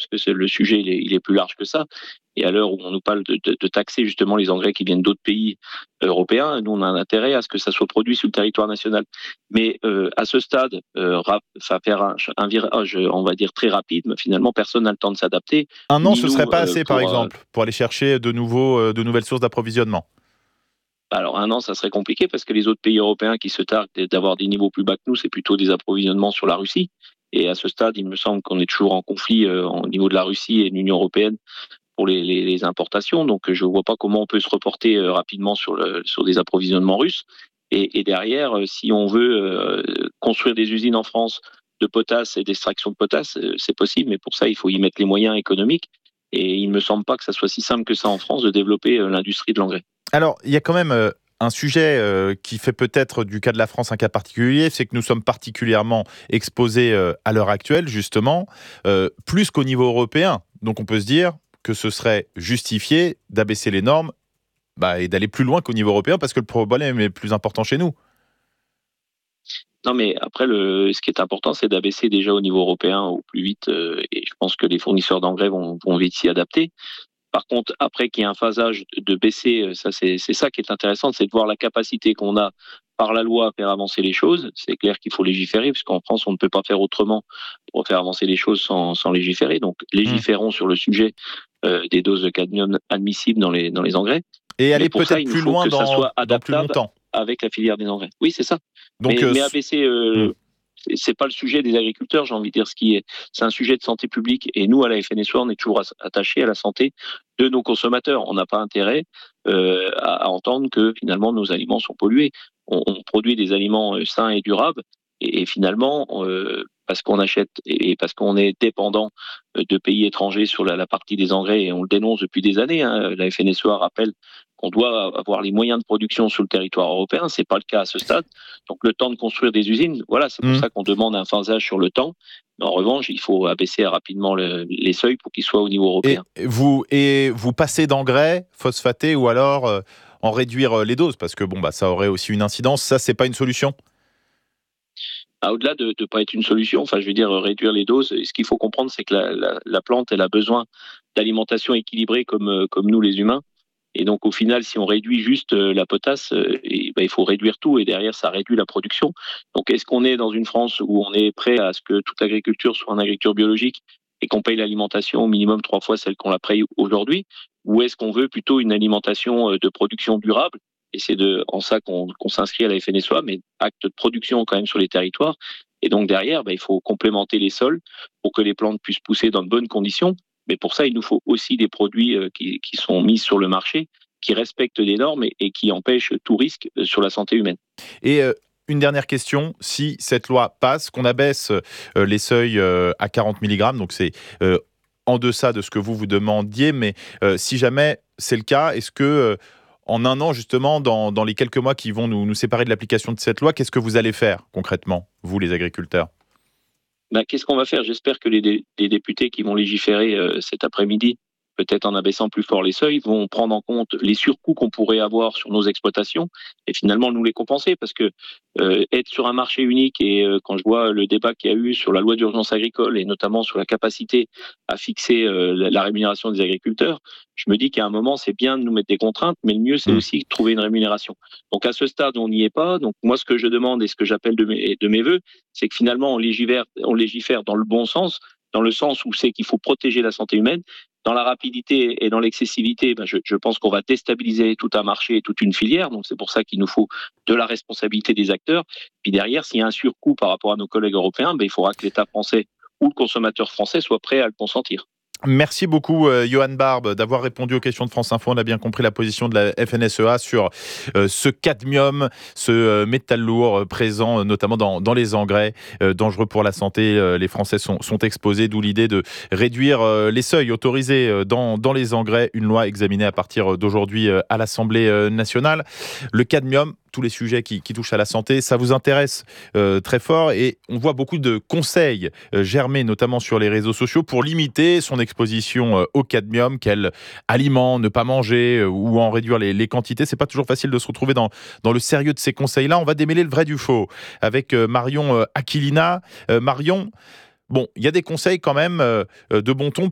parce que le sujet il est plus large que ça. Et à l'heure où on nous parle de taxer justement les engrais qui viennent d'autres pays européens, nous on a un intérêt à ce que ça soit produit sur le territoire national. Mais à ce stade, ça faire un virage, on va dire très rapide, mais finalement personne n'a le temps de s'adapter. Un an, Ni ce serait nous pas assez, par pour exemple, pour aller chercher de nouvelles sources d'approvisionnement. alors un an, ça serait compliqué parce que les autres pays européens qui se targuent d'avoir des niveaux plus bas que nous, c'est plutôt des approvisionnements sur la Russie. Et à ce stade, il me semble qu'on est toujours en conflit au niveau de la Russie et de l'Union européenne pour les importations. Donc je ne vois pas comment on peut se reporter rapidement sur des approvisionnements russes. Et derrière, si on veut construire des usines en France de potasse et d'extraction de potasse, c'est possible, mais pour ça, il faut y mettre les moyens économiques. Et il ne me semble pas que ça soit si simple que ça en France de développer l'industrie de l'engrais. Alors, il y a quand même un sujet qui fait peut-être du cas de la France un cas particulier, c'est que nous sommes particulièrement exposés à l'heure actuelle, justement, plus qu'au niveau européen. Donc on peut se dire que ce serait justifié d'abaisser les normes et d'aller plus loin qu'au niveau européen, parce que le problème est plus important chez nous. Non, mais après, ce qui est important, c'est d'abaisser déjà au niveau européen au plus vite. Et je pense que les fournisseurs d'engrais vont vite s'y adapter. Par contre, après qu'il y ait un phasage de baisser, ça c'est ça qui est intéressant, c'est de voir la capacité qu'on a par la loi à faire avancer les choses. C'est clair qu'il faut légiférer, puisqu'en France, on ne peut pas faire autrement pour faire avancer les choses sans légiférer. Donc, Mmh. légiférons sur le sujet des doses de cadmium admissibles dans les engrais. Et Mais aller pour ça, peut-être il nous plus faut loin que ça soit dans plus adaptable longtemps. avec la filière des engrais. Oui, c'est ça. Donc, Mais abaisser, mmh. c'est pas le sujet des agriculteurs, j'ai envie de dire. C'est un sujet de santé publique. Et nous, à la FNSEA, on est toujours attachés à la santé de nos consommateurs. On n'a pas intérêt à entendre que finalement nos aliments sont pollués. On produit des aliments sains et durables. Et finalement, parce qu'on achète et parce qu'on est dépendant de pays étrangers sur la partie des engrais, et on le dénonce depuis des années, hein, la FNSEA rappelle qu'on doit avoir les moyens de production sur le territoire européen. C'est pas le cas à ce stade. Donc le temps de construire des usines, voilà, c'est pour Mmh. ça qu'on demande un phasage sur le temps. Mais en revanche, il faut abaisser rapidement les seuils pour qu'ils soient au niveau européen. Et vous passez d'engrais phosphatés ou alors en réduire les doses, parce que ça aurait aussi une incidence. Ça, c'est pas une solution. Au-delà de ne pas être une solution, enfin, je veux dire, réduire les doses, ce qu'il faut comprendre, c'est que la plante, elle a besoin d'alimentation équilibrée comme nous, les humains. Et donc, au final, si on réduit juste la potasse, il faut réduire tout et derrière, ça réduit la production. Donc, est-ce qu'on est dans une France où on est prêt à ce que toute l'agriculture soit en agriculture biologique et qu'on paye l'alimentation au minimum 3 fois celle qu'on la paye aujourd'hui? Ou est-ce qu'on veut plutôt une alimentation de production durable? Et c'est en ça qu'on s'inscrit à la FNSEA, mais acte de production quand même sur les territoires. Et donc, derrière, il faut complémenter les sols pour que les plantes puissent pousser dans de bonnes conditions. Mais pour ça, il nous faut aussi des produits qui sont mis sur le marché, qui respectent les normes et qui empêchent tout risque sur la santé humaine. Et une dernière question, si cette loi passe, qu'on abaisse les seuils à 40 mg, donc c'est en deçà de ce que vous demandiez, mais si jamais c'est le cas, est-ce que en un an, justement, dans les quelques mois qui vont nous séparer de l'application de cette loi, qu'est-ce que vous allez faire concrètement, vous les agriculteurs? Qu'est-ce qu'on va faire? J'espère que les députés qui vont légiférer cet après-midi, peut-être en abaissant plus fort les seuils, vont prendre en compte les surcoûts qu'on pourrait avoir sur nos exploitations et finalement nous les compenser. Parce que être sur un marché unique, et quand je vois le débat qu'il y a eu sur la loi d'urgence agricole et notamment sur la capacité à fixer la rémunération des agriculteurs, je me dis qu'à un moment, c'est bien de nous mettre des contraintes, mais le mieux, c'est Hmm. aussi de trouver une rémunération. Donc à ce stade, on n'y est pas. Donc moi, ce que je demande et ce que j'appelle de mes voeux, c'est que finalement, on légifère dans le bon sens, dans le sens où c'est qu'il faut protéger la santé humaine. Dans la rapidité et dans l'excessivité, je pense qu'on va déstabiliser tout un marché et toute une filière. Donc c'est pour ça qu'il nous faut de la responsabilité des acteurs. Puis derrière, s'il y a un surcoût par rapport à nos collègues européens, il faudra que l'État français ou le consommateur français soit prêt à le consentir. Merci beaucoup, Johan Barbe, d'avoir répondu aux questions de France Info. On a bien compris la position de la FNSEA sur ce cadmium, ce métal lourd présent notamment dans les engrais, dangereux pour la santé. Les Français sont exposés, d'où l'idée de réduire les seuils autorisés dans les engrais. Une loi examinée à partir d'aujourd'hui à l'Assemblée nationale. Le cadmium, tous les sujets qui touchent à la santé, ça vous intéresse très fort, et on voit beaucoup de conseils germer, notamment sur les réseaux sociaux, pour limiter son exposition au cadmium. Quel aliment ne pas manger ou en réduire les quantités. C'est pas toujours facile de se retrouver dans le sérieux de ces conseils-là. On va démêler le vrai du faux avec Marion Aquilina. Marion, bon, il y a des conseils quand même de bon ton